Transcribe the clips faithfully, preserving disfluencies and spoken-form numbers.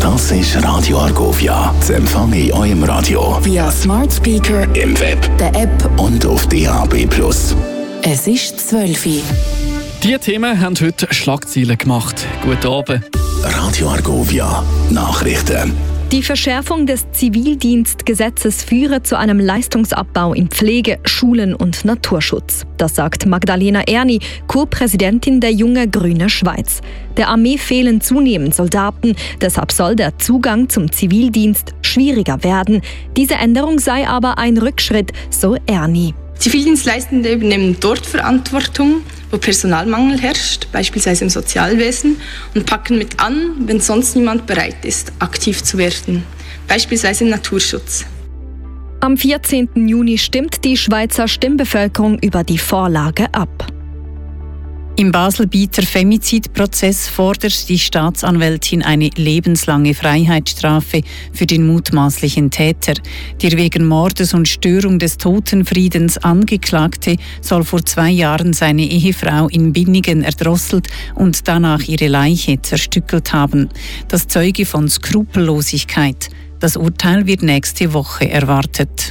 Das ist Radio Argovia. Das empfange ich in eurem Radio. Via Smart Speaker, im Web, der App und auf D A B plus. Es ist zwölf Uhr. Diese Themen haben heute Schlagzeilen gemacht. Guten Abend. Radio Argovia. Nachrichten. Die Verschärfung des Zivildienstgesetzes führe zu einem Leistungsabbau in Pflege, Schulen und Naturschutz. Das sagt Magdalena Erni, Co-Präsidentin der Junge Grüne Schweiz. Der Armee fehlen zunehmend Soldaten, deshalb soll der Zugang zum Zivildienst schwieriger werden. Diese Änderung sei aber ein Rückschritt, so Erni. Zivildienstleistende übernehmen dort Verantwortung, wo Personalmangel herrscht, beispielsweise im Sozialwesen, und packen mit an, wenn sonst niemand bereit ist, aktiv zu werden, beispielsweise im Naturschutz. Am vierzehnten Juni stimmt die Schweizer Stimmbevölkerung über die Vorlage ab. Im Baselbieter Femizidprozess fordert die Staatsanwältin eine lebenslange Freiheitsstrafe für den mutmaßlichen Täter. Der wegen Mordes und Störung des Totenfriedens Angeklagte soll vor zwei Jahren seine Ehefrau in Binnigen erdrosselt und danach ihre Leiche zerstückelt haben. Das zeuge von Skrupellosigkeit. Das Urteil wird nächste Woche erwartet.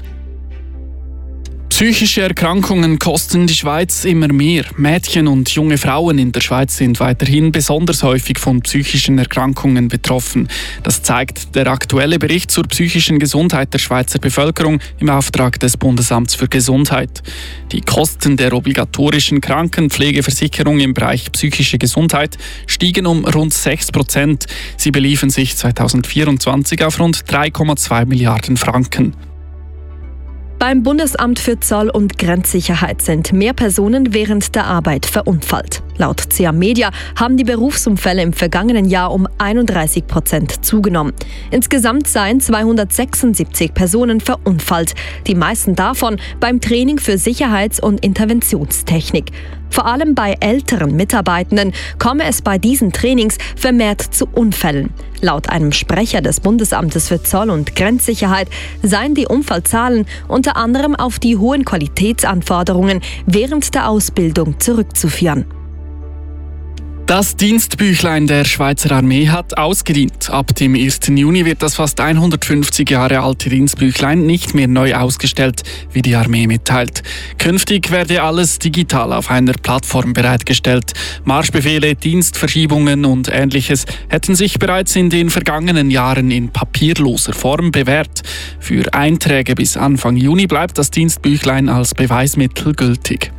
Psychische Erkrankungen kosten die Schweiz immer mehr. Mädchen und junge Frauen in der Schweiz sind weiterhin besonders häufig von psychischen Erkrankungen betroffen. Das zeigt der aktuelle Bericht zur psychischen Gesundheit der Schweizer Bevölkerung im Auftrag des Bundesamts für Gesundheit. Die Kosten der obligatorischen Krankenpflegeversicherung im Bereich psychische Gesundheit stiegen um rund sechs Prozent. Sie beliefen sich zweitausendvierundzwanzig auf rund drei Komma zwei Milliarden Franken. Beim Bundesamt für Zoll- und Grenzsicherheit sind mehr Personen während der Arbeit verunfallt. Laut C A Media haben die Berufsunfälle im vergangenen Jahr um einunddreißig Prozent zugenommen. Insgesamt seien zweihundertsechsundsiebzig Personen verunfallt, die meisten davon beim Training für Sicherheits- und Interventionstechnik. Vor allem bei älteren Mitarbeitenden komme es bei diesen Trainings vermehrt zu Unfällen. Laut einem Sprecher des Bundesamtes für Zoll- und Grenzsicherheit seien die Unfallzahlen unter anderem auf die hohen Qualitätsanforderungen während der Ausbildung zurückzuführen. Das Dienstbüchlein der Schweizer Armee hat ausgedient. Ab dem ersten Juni wird das fast hundertfünfzig Jahre alte Dienstbüchlein nicht mehr neu ausgestellt, wie die Armee mitteilt. Künftig werde alles digital auf einer Plattform bereitgestellt. Marschbefehle, Dienstverschiebungen und Ähnliches hätten sich bereits in den vergangenen Jahren in papierloser Form bewährt. Für Einträge bis Anfang Juni bleibt das Dienstbüchlein als Beweismittel gültig.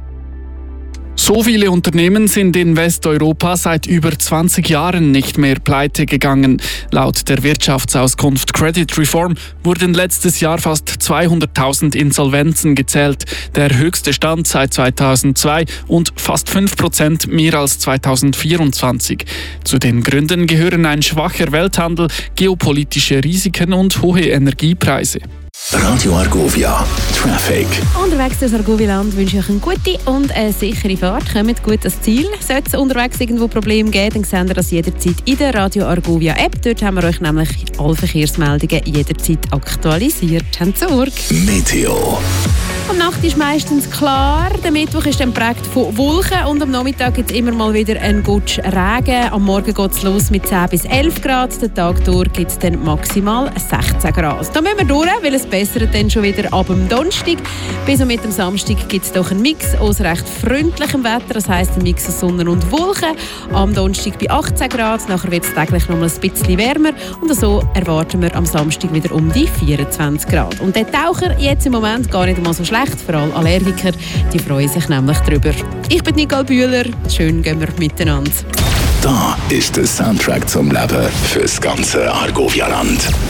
So viele Unternehmen sind in Westeuropa seit über zwanzig Jahren nicht mehr pleite gegangen. Laut der Wirtschaftsauskunft Credit Reform wurden letztes Jahr fast zweihunderttausend Insolvenzen gezählt, der höchste Stand seit zweitausendzwei und fast fünf Prozent mehr als zweitausendvierundzwanzig. Zu den Gründen gehören ein schwacher Welthandel, geopolitische Risiken und hohe Energiepreise. Radio Argovia Traffic. Unterwegs durch Argovia-Land wünsche ich euch eine gute und eine sichere Fahrt. Kommt gut ans Ziel. Sollte es unterwegs irgendwo Probleme geben, dann seht ihr das jederzeit in der Radio Argovia App. Dort haben wir euch nämlich alle Verkehrsmeldungen jederzeit aktualisiert. Habt Sorge. Meteo. Am Nacht ist meistens klar, der Mittwoch ist dann geprägt von Wolken und am Nachmittag gibt es immer mal wieder einen Gutsch Regen. Am Morgen geht es los mit zehn bis elf Grad, den Tag durch gibt es dann maximal sechzehn Grad. Da müssen wir durch, weil es bessert dann schon wieder ab dem Donnerstag. Bis und mit dem Samstag gibt es doch einen Mix aus recht freundlichem Wetter, das heisst ein Mix aus Sonne und Wolken. Am Donnerstag bei achtzehn Grad, nachher wird es täglich noch mal ein bisschen wärmer und so erwarten wir am Samstag wieder um die vierundzwanzig Grad. Und der Taucher jetzt im Moment gar nicht mal so schlecht. Für alle Allergiker, die freuen sich nämlich drüber. Ich bin Nicole Bühler, schön gehen wir miteinander. Da ist der Soundtrack zum Leben fürs ganze Argovia-Land.